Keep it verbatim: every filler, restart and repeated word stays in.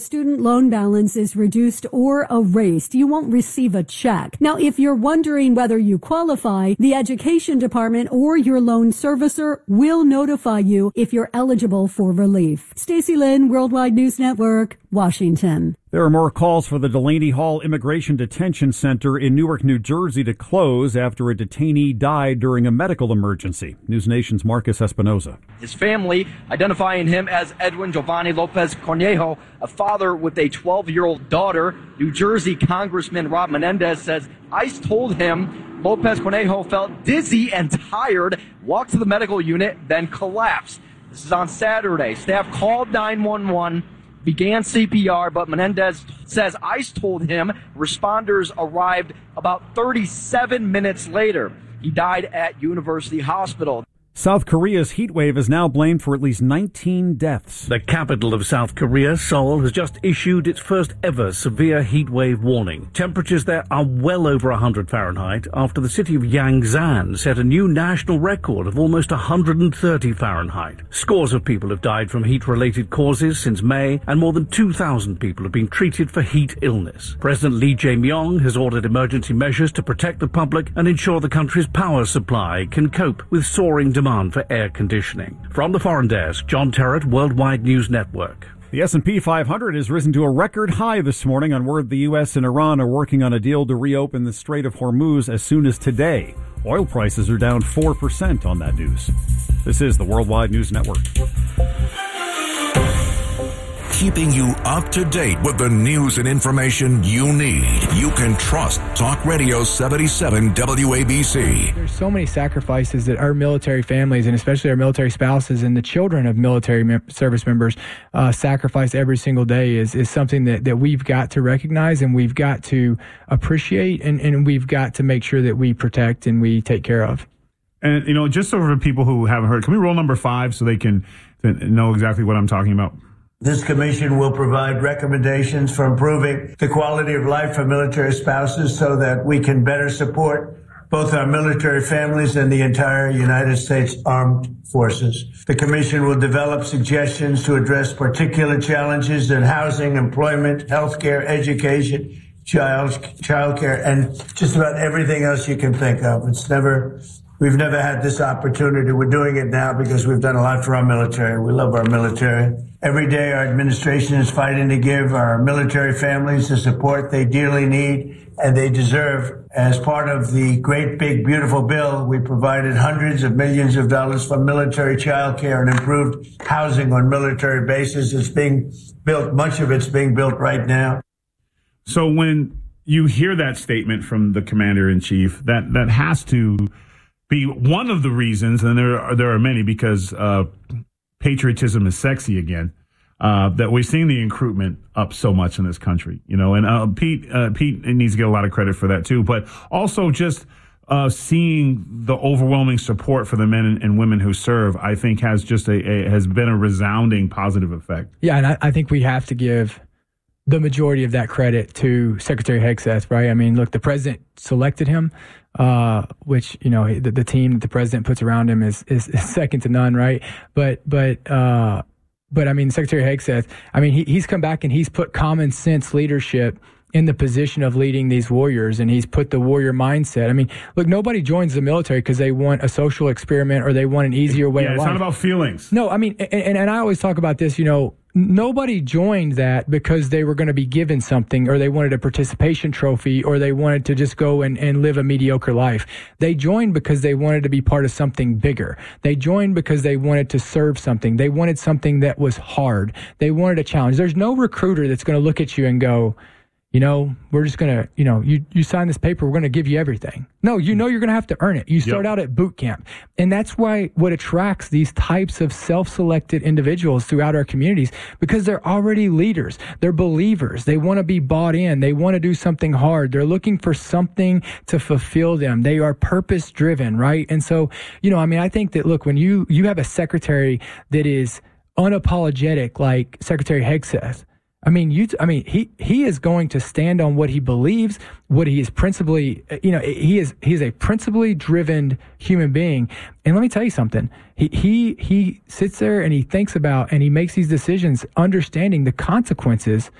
student loan balance is reduced or erased, you won't receive a check. Now, if you're wondering whether you qualify, the Education Department or your loan servicer will notify you if you're eligible for relief. Stacey Lynn, Worldwide News Network, Washington. There are more calls for the Delaney Hall Immigration Detention Center in Newark, New Jersey to close after a detainee died during a medical emergency. News Nation's Marcus Espinoza. His family identifying him as Edwin Giovanni Lopez Cornejo, a father with a twelve-year-old daughter. New Jersey Congressman Rob Menendez says ICE told him Lopez Cornejo felt dizzy and tired, walked to the medical unit, then collapsed. This is on Saturday. Staff called nine one one, began C P R, but Menendez says ICE told him responders arrived about thirty-seven minutes later. He died at University Hospital. South Korea's heat wave is now blamed for at least nineteen deaths. The capital of South Korea, Seoul, has just issued its first ever severe heat wave warning. Temperatures there are well over one hundred Fahrenheit after the city of Yangzan set a new national record of almost one hundred thirty Fahrenheit. Scores of people have died from heat-related causes since May, and more than two thousand people have been treated for heat illness. President Lee Jae-myung has ordered emergency measures to protect the public and ensure the country's power supply can cope with soaring demand for air conditioning. From the Foreign Desk, John Terrett, Worldwide News Network. The S and P five hundred has risen to a record high this morning on word the U S and Iran are working on a deal to reopen the Strait of Hormuz as soon as today. Oil prices are down four percent on that news. This is the Worldwide News Network. Keeping you up to date with the news and information you need. You can trust Talk Radio seventy-seven W A B C. There's so many sacrifices that our military families, and especially our military spouses and the children of military mem- service members uh, sacrifice every single day is, is something that, that we've got to recognize and we've got to appreciate and, and we've got to make sure that we protect and we take care of. And, you know, just so for people who haven't heard, can we roll number five so they can know exactly what I'm talking about? This commission will provide recommendations for improving the quality of life for military spouses so that we can better support both our military families and the entire United States Armed Forces. The commission will develop suggestions to address particular challenges in housing, employment, healthcare, education, child childcare, and just about everything else you can think of. It's never... We've never had this opportunity. We're doing it now because we've done a lot for our military. We love our military. Every day our administration is fighting to give our military families the support they dearly need and they deserve. As part of the great, big, beautiful bill, we provided hundreds of millions of dollars for military child care and improved housing on military bases. It's being built. Much of it's being built right now. So when you hear that statement from the commander-in-chief, that, that has to be one of the reasons, and there are, there are many, because uh, patriotism is sexy again, uh, that we're seeing the recruitment up so much in this country, you know, and uh, Pete uh, Pete needs to get a lot of credit for that too, but also just uh, seeing the overwhelming support for the men and, and women who serve, I think has just a, a has been a resounding positive effect. Yeah, and I, I think we have to give the majority of that credit to Secretary Hegseth, right? I mean, look, the president selected him, uh, which, you know, the, the team that the president puts around him is, is, is second to none, right? But, but, uh, but I mean, Secretary Hegseth, I mean, he, he's come back and he's put common sense leadership in the position of leading these warriors, and he's put the warrior mindset. I mean, look, nobody joins the military because they want a social experiment or they want an easier way yeah, of life. life. It's not about feelings. No, I mean, and, and I always talk about this, you know, nobody joined that because they were going to be given something or they wanted a participation trophy or they wanted to just go and, and live a mediocre life. They joined because they wanted to be part of something bigger. They joined because they wanted to serve something. They wanted something that was hard. They wanted a challenge. There's no recruiter that's going to look at you and go, you know, we're just going to, you know, you, you sign this paper, we're going to give you everything. No, you know you're going to have to earn it. You start yep. out at boot camp. And that's why what attracts these types of self-selected individuals throughout our communities, because they're already leaders. They're believers. They want to be bought in. They want to do something hard. They're looking for something to fulfill them. They are purpose-driven, right? And so, you know, I mean, I think that, look, when you, you have a secretary that is unapologetic like Secretary Hegseth, I mean, you. T- I mean, he he is going to stand on what he believes, what he is principally. You know, he is he is a principally driven human being. And let me tell you something. He he he sits there and he thinks about and he makes these decisions, understanding the consequences